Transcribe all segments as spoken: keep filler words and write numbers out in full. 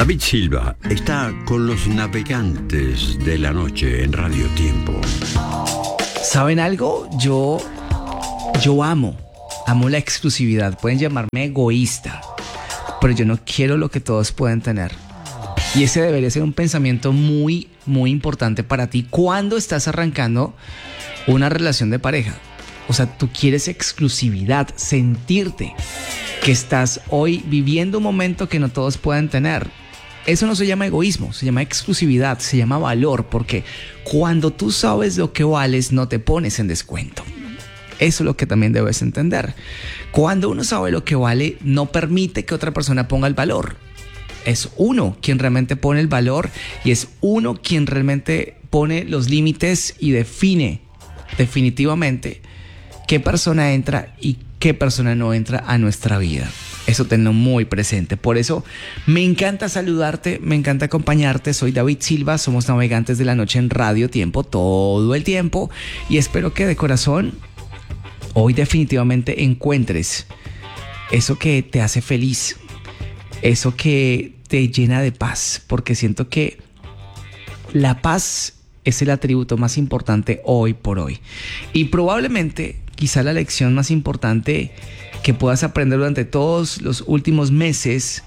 David Silva está con los navegantes de la noche en Radio Tiempo. ¿Saben algo? Yo, yo amo, amo la exclusividad. Pueden llamarme egoísta, pero yo no quiero lo que todos pueden tener. Y ese debería ser un pensamiento muy, muy importante para ti cuando estás arrancando una relación de pareja. O sea, tú quieres exclusividad, sentirte que estás hoy viviendo un momento que no todos pueden tener. Eso no se llama egoísmo, se llama exclusividad, se llama valor, porque cuando tú sabes lo que vales, no te pones en descuento. Eso es lo que también debes entender. Cuando uno sabe lo que vale, no permite que otra persona ponga el valor. Es uno quien realmente pone el valor y es uno quien realmente pone los límites y define definitivamente qué persona entra y qué persona no entra a nuestra vida. Eso tenlo muy presente. Por eso me encanta saludarte, me encanta acompañarte. Soy David Silva, somos navegantes de la noche en Radio Tiempo todo el tiempo y espero que de corazón hoy definitivamente encuentres eso que te hace feliz, eso que te llena de paz, porque siento que la paz es el atributo más importante hoy por hoy. Y probablemente, quizá la lección más importante que puedas aprender durante todos los últimos meses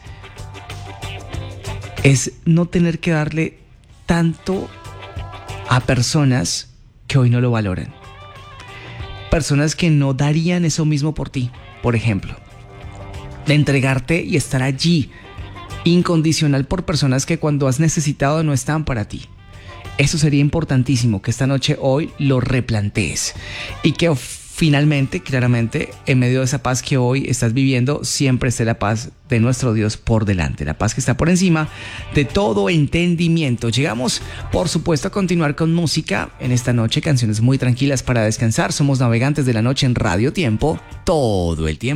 es no tener que darle tanto a personas que hoy no lo valoran. Personas que no darían eso mismo por ti, por ejemplo. De entregarte y estar allí, incondicional por personas que cuando has necesitado no están para ti. Eso sería importantísimo, que esta noche hoy lo replantees y que finalmente, claramente, en medio de esa paz que hoy estás viviendo, siempre esté la paz de nuestro Dios por delante, la paz que está por encima de todo entendimiento. Llegamos, por supuesto, a continuar con música en esta noche, canciones muy tranquilas para descansar. Somos navegantes de la noche en Radio Tiempo todo el tiempo.